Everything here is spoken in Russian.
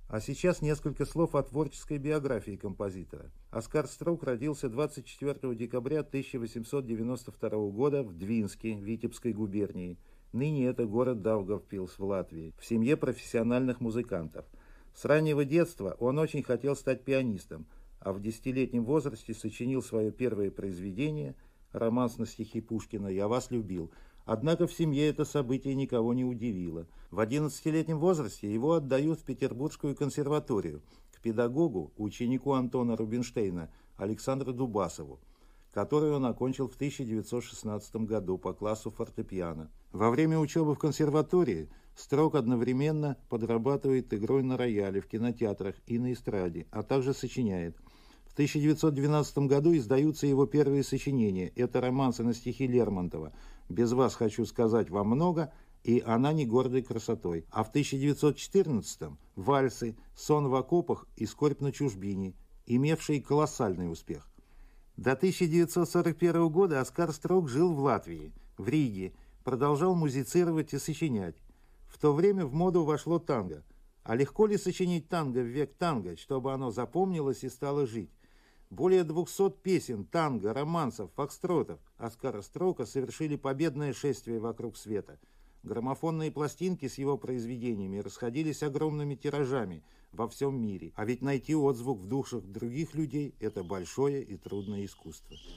А сейчас несколько слов о творческой биографии композитора. Оскар Строук родился 24 декабря 1892 года в Двинске, Витебской губернии. Ныне это город Даугавпилс в Латвии, в семье профессиональных музыкантов. С раннего детства он очень хотел стать пианистом, а в 10-летнем возрасте сочинил свое первое произведение, романс на стихи Пушкина «Я вас любил». Однако в семье это событие никого не удивило. В 11-летнем возрасте его отдают в Петербургскую консерваторию к педагогу, ученику Антона Рубинштейна, Александру Дубасову, которую он окончил в 1916 году по классу фортепиано. Во время учебы в консерватории Строук одновременно подрабатывает игрой на рояле в кинотеатрах и на эстраде, а также сочиняет. В 1912 году издаются его первые сочинения. Это романсы на стихи Лермонтова «Без вас хочу сказать вам много» и «Она не гордой красотой». А в 1914 вальсы «Сон в окопах» и «Скорбь на чужбине», имевшие колоссальный успех. До 1941 года Оскар Строук жил в Латвии, в Риге, продолжал музицировать и сочинять. В то время в моду вошло танго. А легко ли сочинить танго в век танго, чтобы оно запомнилось и стало жить? Более 200 песен, танго, романсов, фокстротов Оскара Строука совершили победное шествие вокруг света. Граммофонные пластинки с его произведениями расходились огромными тиражами во всем мире. А ведь найти отзвук в душах других людей – это большое и трудное искусство.